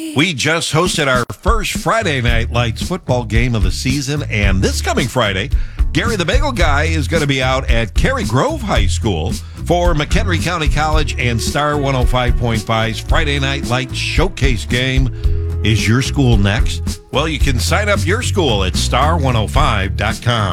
We just hosted our first Friday Night Lights football game of the season, and this coming Friday, Gary the Bagel Guy is going to be out at Cary Grove High School for McHenry County College and Star 105.5's Friday Night Lights Showcase game. Is your school next? Well, you can sign up your school at star105.com.